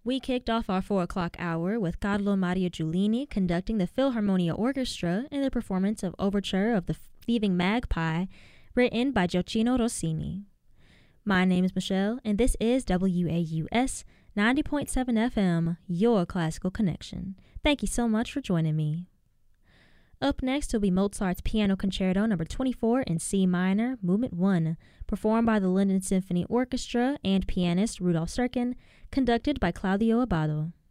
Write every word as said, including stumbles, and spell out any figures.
We kicked off our four o'clock hour with Carlo Mario Giulini conducting the Philharmonia Orchestra in the performance of Overture of the Thieving Magpie, written by Gioacchino Rossini. My name is Michelle, and this is W A U S ninety point seven F M, your classical connection. Thank you so much for joining me. Up next will be Mozart's Piano Concerto number twenty-four in C minor, Movement one, performed by the London Symphony Orchestra and pianist Rudolf Serkin, conducted by Claudio Abbado.